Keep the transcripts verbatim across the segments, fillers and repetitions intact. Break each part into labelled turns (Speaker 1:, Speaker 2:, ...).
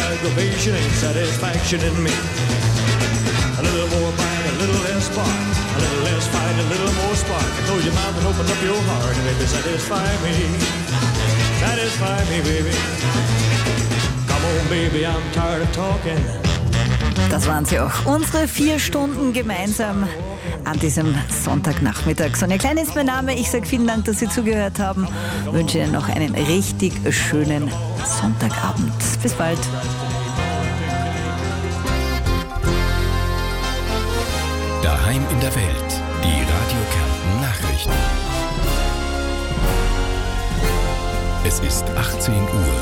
Speaker 1: aggravation ain't satisfaction in me. A little more bite, a little less spark. A little less fight, a little more spark. Close your mouth and open up your heart and baby, satisfy me. Satisfy me, baby. Come on, baby, I'm tired of talking.
Speaker 2: Das waren sie auch. Unsere vier Stunden gemeinsam an diesem Sonntagnachmittag. Sonja Klein ist mein Name. Ich sage vielen Dank, dass Sie zugehört haben. Ich wünsche Ihnen noch einen richtig schönen Sonntagabend. Bis bald.
Speaker 3: Daheim in der Welt. Die Radio Kärnten Nachrichten. Es ist achtzehn Uhr.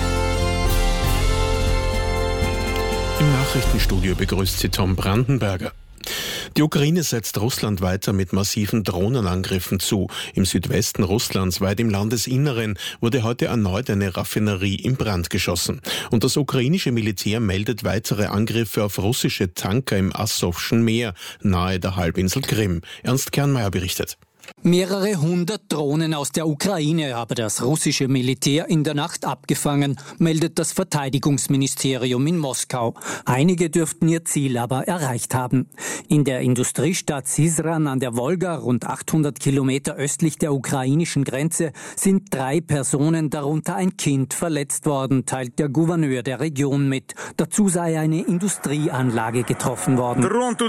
Speaker 3: Im Nachrichtenstudio begrüßt Sie Tom Brandenberger. Die Ukraine setzt Russland weiter mit massiven Drohnenangriffen zu. Im Südwesten Russlands, weit im Landesinneren, wurde heute erneut eine Raffinerie in Brand geschossen. Und das ukrainische Militär meldet weitere Angriffe auf russische Tanker im Asowschen Meer, nahe der Halbinsel Krim. Ernst Kernmeier berichtet.
Speaker 4: Mehrere hundert Drohnen aus der Ukraine habe das russische Militär in der Nacht abgefangen, meldet das Verteidigungsministerium in Moskau. Einige dürften ihr Ziel aber erreicht haben. In der Industriestadt Sisran an der Wolga, rund achthundert Kilometer östlich der ukrainischen Grenze, sind drei Personen, darunter ein Kind, verletzt worden, teilt der Gouverneur der Region mit. Dazu sei eine Industrieanlage getroffen worden.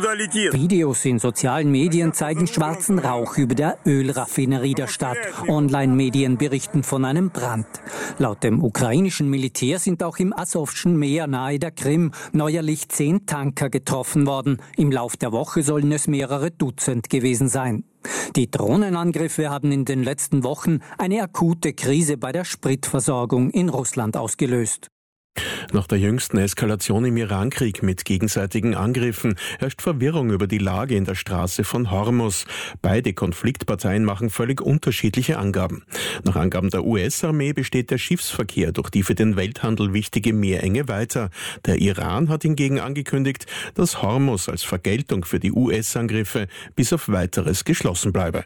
Speaker 4: Videos in sozialen Medien zeigen schwarzen Rauch über der Ölraffinerie der Stadt. Online-Medien berichten von einem Brand. Laut dem ukrainischen Militär sind auch im Asowschen Meer nahe der Krim neuerlich zehn Tanker getroffen worden. Im Lauf der Woche sollen es mehrere Dutzend gewesen sein. Die Drohnenangriffe haben in den letzten Wochen eine akute Krise bei der Spritversorgung in Russland ausgelöst.
Speaker 3: Nach der jüngsten Eskalation im Irankrieg mit gegenseitigen Angriffen herrscht Verwirrung über die Lage in der Straße von Hormuz. Beide Konfliktparteien machen völlig unterschiedliche Angaben. Nach Angaben der U S-Armee besteht der Schiffsverkehr durch die für den Welthandel wichtige Meerenge weiter. Der Iran hat hingegen angekündigt, dass Hormuz als Vergeltung für die U S-Angriffe bis auf Weiteres geschlossen bleibe.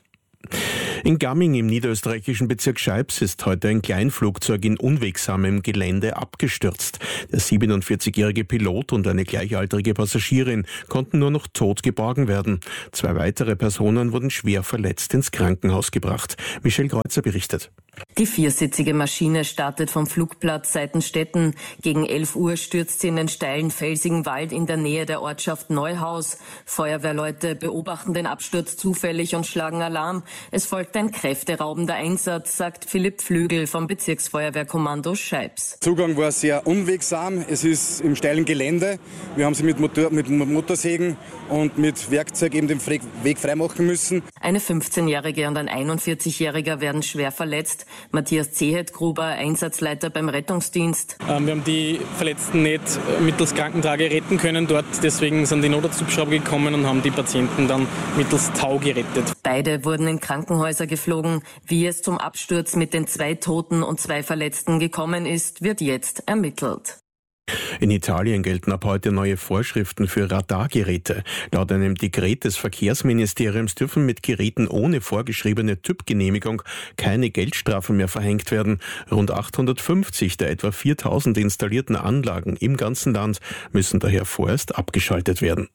Speaker 3: In Gamming im niederösterreichischen Bezirk Scheibs ist heute ein Kleinflugzeug in unwegsamem Gelände abgestürzt. Der siebenundvierzigjährige Pilot und eine gleichaltrige Passagierin konnten nur noch tot geborgen werden. Zwei weitere Personen wurden schwer verletzt ins Krankenhaus gebracht. Michelle Kreuzer berichtet.
Speaker 5: Die viersitzige Maschine startet vom Flugplatz Seitenstetten. Gegen elf Uhr stürzt sie in den steilen, felsigen Wald in der Nähe der Ortschaft Neuhaus. Feuerwehrleute beobachten den Absturz zufällig und schlagen Alarm. Es folgt ein kräfteraubender Einsatz, sagt Philipp Flügel vom Bezirksfeuerwehrkommando Scheibs.
Speaker 6: Der Zugang war sehr unwegsam. Es ist im steilen Gelände. Wir haben sie mit, Motor, mit Motorsägen und mit Werkzeug eben den Weg freimachen müssen.
Speaker 5: Eine fünfzehnjährige und ein einundvierzigjähriger werden schwer verletzt. Matthias Zehet-Gruber, Einsatzleiter beim Rettungsdienst.
Speaker 7: Ähm, wir haben die Verletzten nicht mittels Krankentrage retten können dort. Deswegen sind die Notarzthubschrauber gekommen und haben die Patienten dann mittels Tau gerettet.
Speaker 5: Beide wurden in Krankenhäuser geflogen. Wie es zum Absturz mit den zwei Toten und zwei Verletzten gekommen ist, wird jetzt ermittelt.
Speaker 3: In Italien gelten ab heute neue Vorschriften für Radargeräte. Laut einem Dekret des Verkehrsministeriums dürfen mit Geräten ohne vorgeschriebene Typgenehmigung keine Geldstrafen mehr verhängt werden. Rund achthundertfünfzig der etwa viertausend installierten Anlagen im ganzen Land müssen daher vorerst abgeschaltet werden.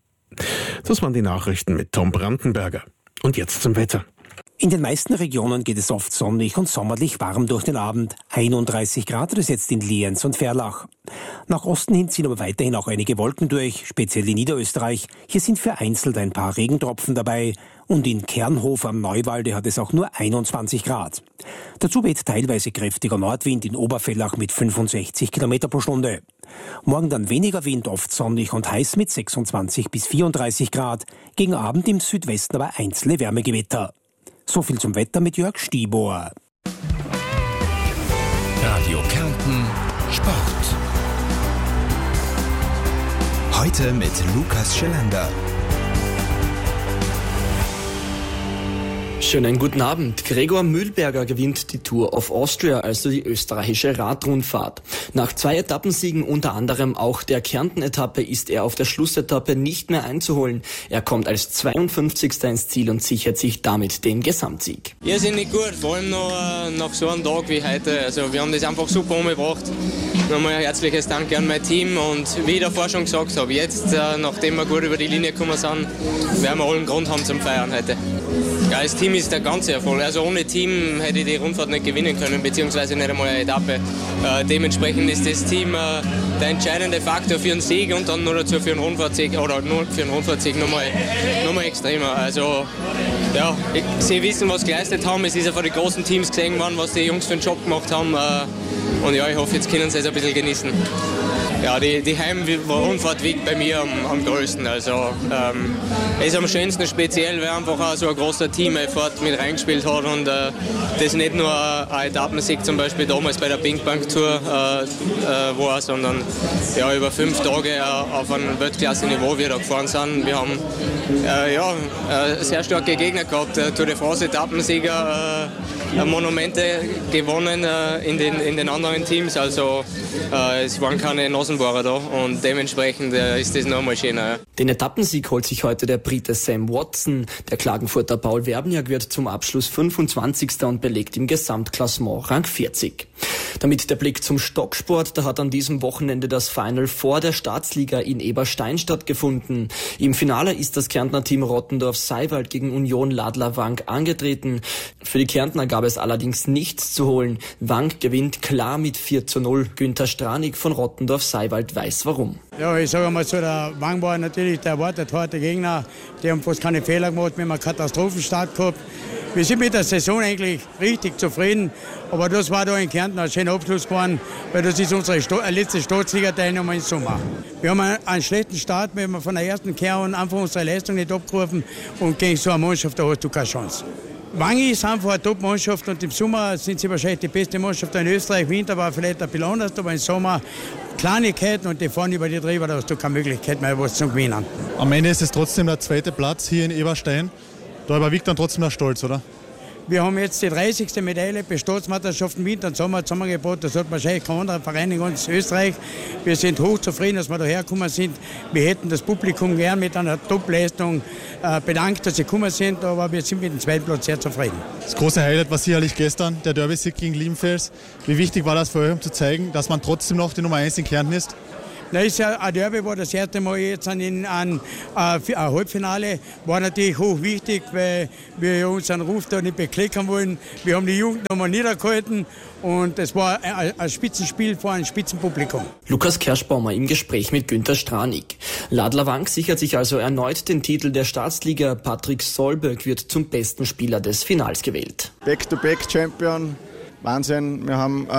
Speaker 3: Das waren die Nachrichten mit Tom Brandenberger. Und jetzt zum Wetter.
Speaker 8: In den meisten Regionen geht es oft sonnig und sommerlich warm durch den Abend. einunddreißig Grad ist jetzt in Lienz und Verlach. Nach Osten hin ziehen aber weiterhin auch einige Wolken durch, speziell in Niederösterreich. Hier sind vereinzelt ein paar Regentropfen dabei. Und in Kernhof am Neuwalde hat es auch nur einundzwanzig Grad. Dazu weht teilweise kräftiger Nordwind in Obervellach mit fünfundsechzig Kilometer pro Stunde. Morgen dann weniger Wind, oft sonnig und heiß mit sechsundzwanzig bis vierunddreißig Grad. Gegen Abend im Südwesten aber einzelne Wärmegewitter. So viel zum Wetter mit Jörg Stiebor.
Speaker 3: Radio Kärnten Sport. Heute mit Lukas Schelander.
Speaker 9: Schönen guten Abend. Gregor Mühlberger gewinnt die Tour of Austria, also die österreichische Radrundfahrt. Nach zwei Etappensiegen, unter anderem auch der Kärnten-Etappe, ist er auf der Schlussetappe nicht mehr einzuholen. Er kommt als zweiundfünfzigster ins Ziel und sichert sich damit den Gesamtsieg.
Speaker 10: Irrsinnig gut, vor allem noch äh, nach so einem Tag wie heute. Also wir haben das einfach super umgebracht. Nochmal ein herzliches Danke an mein Team und wie ich davor schon gesagt habe, jetzt, äh, nachdem wir gut über die Linie gekommen sind, werden wir allen Grund haben zum Feiern heute. Ja, das Team ist der ganze Erfolg. Also ohne Team hätte ich die Rundfahrt nicht gewinnen können, beziehungsweise nicht einmal eine Etappe. Äh, dementsprechend ist das Team äh, der entscheidende Faktor für einen Sieg und dann noch dazu für einen Rundfahrtsieg oder nur für einen Rundfahrtsieg nochmal, nochmal extremer. Also ja, ich, sie wissen, was sie geleistet haben. Es ist ja von den großen Teams gesehen worden, was die Jungs für einen Job gemacht haben. Äh, und ja, ich hoffe, jetzt können sie es ein bisschen genießen. Ja, die, die Heimrundfahrt wiegt bei mir am, am größten. Also ähm, ist am schönsten, speziell, weil einfach auch so ein großer Team-Effort mit reingespielt hat und äh, das nicht nur ein Etappensieg zum Beispiel damals bei der Pinkbank-Tour äh, äh, war, sondern ja, über fünf Tage äh, auf einem Weltklasse-Niveau wir da gefahren sind. Wir haben äh, ja, äh, sehr starke Gegner gehabt, äh, Tour de France-Etappensieger, äh, Monumente gewonnen äh, in, den, in den anderen Teams. Also äh, es waren keine Nasenbohrer da und dementsprechend äh, ist das noch einmal schöner. Ja.
Speaker 9: Den Etappensieg holt sich heute der Brite Sam Watson. Der Klagenfurter Paul Werbniak wird zum Abschluss fünfundzwanzigster und belegt im Gesamtklassement Rang vierzig. Damit der Blick zum Stocksport. Da hat an diesem Wochenende das Final Four der Staatsliga in Eberstein stattgefunden. Im Finale ist das Kärntner Team Rottendorf-Seiwald gegen Union Ladler-Wank angetreten. Für die Kärntner gab es allerdings nichts zu holen. Wank gewinnt klar mit vier zu null. Günther Stranig von Rottendorf-Seiwald weiß warum.
Speaker 11: Ja, ich sage mal so, der Wank war natürlich der erwartet harte Gegner. Die haben fast keine Fehler gemacht, wir haben einen Katastrophenstart gehabt. Wir sind mit der Saison eigentlich richtig zufrieden, aber das war da in Kärnten ein schöner Abschluss geworden, weil das ist unsere Sto- letzte Staatsliga-Teilnahme im Sommer. Wir haben einen, einen schlechten Start, wir haben von der ersten Kehr an einfach unsere Leistung nicht abgerufen und gegen so eine Mannschaft, da hast du keine Chance. Wangi ist einfach eine Top-Mannschaft und im Sommer sind sie wahrscheinlich die beste Mannschaft in Österreich. Im Winter war vielleicht ein bisschen anders, aber im Sommer Kleinigkeiten und die fahren über die drüber, da hast du keine Möglichkeit mehr, was zu gewinnen.
Speaker 12: Am Ende ist es trotzdem der zweite Platz hier in Eberstein. Da überwiegt dann trotzdem der Stolz, oder?
Speaker 11: Wir haben jetzt die dreißigste Medaille bei Staatsmeisterschaften Winter und Sommer zusammengebracht. Das hat wahrscheinlich kein anderer Verein in ganz Österreich. Wir sind hochzufrieden, dass wir daher gekommen sind. Wir hätten das Publikum gern mit einer Top-Leistung äh, bedankt, dass sie gekommen sind, aber wir sind mit dem zweiten Platz sehr zufrieden.
Speaker 12: Das große Highlight war sicherlich gestern, der Derby-Sieg gegen Liebenfels. Wie wichtig war das für euch, um zu zeigen, dass man trotzdem noch die Nummer eins in Kärnten ist?
Speaker 11: Na, ist ja, ein Derby war das erste Mal jetzt in einem ein Halbfinale. War natürlich hochwichtig, weil wir unseren Ruf da nicht bekleckern wollen. Wir haben die Jugend nochmal niedergehalten und es war ein, ein Spitzenspiel vor einem Spitzenpublikum.
Speaker 9: Lukas Kerschbaumer im Gespräch mit Günther Stranig. Ladler Wank sichert sich also erneut den Titel der Staatsliga. Patrick Solberg wird zum besten Spieler des Finals gewählt.
Speaker 13: Back-to-back-Champion. Wahnsinn, wir haben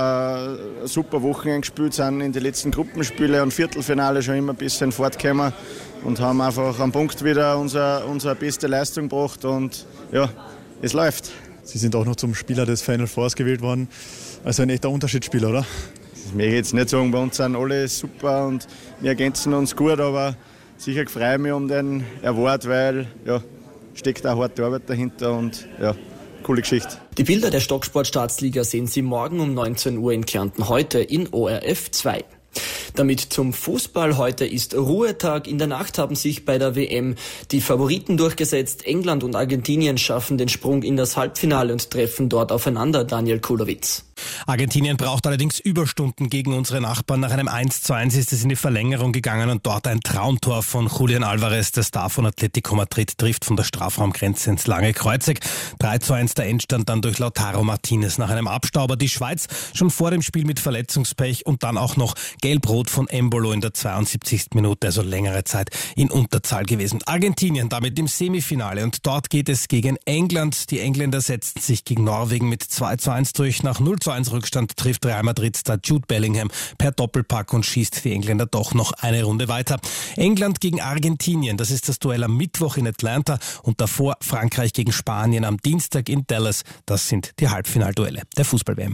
Speaker 13: äh, äh, super Wochenende gespielt, sind in die letzten Gruppenspiele und Viertelfinale schon immer ein bisschen fortgekommen und haben einfach am Punkt wieder unser, unsere beste Leistung gebracht und ja, es läuft.
Speaker 12: Sie sind auch noch zum Spieler des Final Fours gewählt worden, also ein echter Unterschiedsspieler, oder?
Speaker 13: Das möchte ich jetzt nicht sagen, bei uns sind alle super und wir ergänzen uns gut, aber sicher freue ich mich um den Award, weil ja, steckt auch harte Arbeit dahinter und ja, coole Geschichte.
Speaker 9: Die Bilder der Stocksport-Staatsliga sehen Sie morgen um neunzehn Uhr in Kärnten, heute in O R F zwei. Damit zum Fußball. Heute ist Ruhetag. In der Nacht haben sich bei der W M die Favoriten durchgesetzt. England und Argentinien schaffen den Sprung in das Halbfinale und treffen dort aufeinander. Daniel Kulowitz.
Speaker 14: Argentinien braucht allerdings Überstunden gegen unsere Nachbarn. Nach einem eins zu eins ist es in die Verlängerung gegangen und dort ein Traumtor von Julian Alvarez, der Star von Atletico Madrid, trifft von der Strafraumgrenze ins lange Kreuzeck. drei zu eins der Endstand dann durch Lautaro Martinez nach einem Abstauber. Die Schweiz schon vor dem Spiel mit Verletzungspech und dann auch noch Gelb-Rot von Embolo in der zweiundsiebzigsten Minute, also längere Zeit in Unterzahl gewesen. Argentinien damit im Semifinale und dort geht es gegen England. Die Engländer setzten sich gegen Norwegen mit zwei zu eins durch. Nach null zu eins Rückstand trifft Real Madrid-Star Jude Bellingham per Doppelpack und schießt die Engländer doch noch eine Runde weiter. England gegen Argentinien, das ist das Duell am Mittwoch in Atlanta und davor Frankreich gegen Spanien am Dienstag in Dallas. Das sind die Halbfinalduelle der Fußball-W M.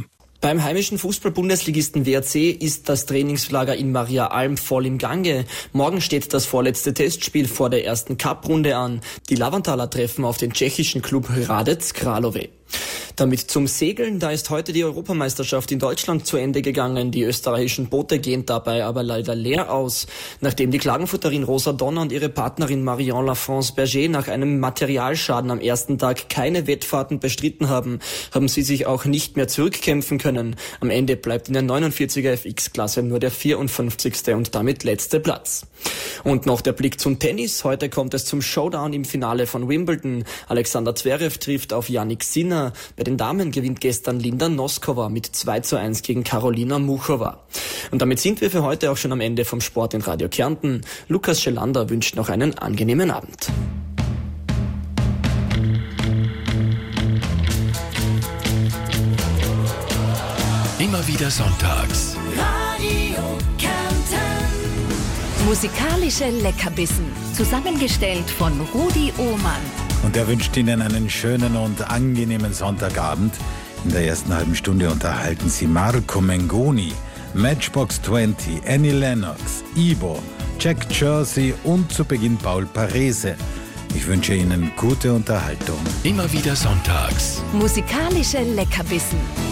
Speaker 9: Beim heimischen Fußball-Bundesligisten W R C ist das Trainingslager in Maria Alm voll im Gange. Morgen steht das vorletzte Testspiel vor der ersten Cup-Runde an. Die Lavantaler treffen auf den tschechischen Klub Hradec Králové. Damit zum Segeln, da ist heute die Europameisterschaft in Deutschland zu Ende gegangen. Die österreichischen Boote gehen dabei aber leider leer aus. Nachdem die Klagenfurterin Rosa Donner und ihre Partnerin Marion Lafrance Berger nach einem Materialschaden am ersten Tag keine Wettfahrten bestritten haben, haben sie sich auch nicht mehr zurückkämpfen können. Am Ende bleibt in der neunundvierziger F X-Klasse nur der vierundfünfzigste und damit letzte Platz. Und noch der Blick zum Tennis. Heute kommt es zum Showdown im Finale von Wimbledon. Alexander Zverev trifft auf Jannik Sinner. Bei den Damen gewinnt gestern Linda Noskova mit zwei zu eins gegen Karolina Muchova. Und damit sind wir für heute auch schon am Ende vom Sport in Radio Kärnten. Lukas Schelander wünscht noch einen angenehmen Abend.
Speaker 15: Immer wieder sonntags.
Speaker 16: Radio Kärnten. Musikalische Leckerbissen. Zusammengestellt von Rudi Ohmann.
Speaker 17: Und er wünscht Ihnen einen schönen und angenehmen Sonntagabend. In der ersten halben Stunde unterhalten Sie Marco Mengoni, Matchbox zwanzig, Annie Lennox, Ibo, Jack Jersey und zu Beginn Paul Parese. Ich wünsche Ihnen gute Unterhaltung.
Speaker 15: Immer wieder sonntags.
Speaker 16: Musikalische Leckerbissen.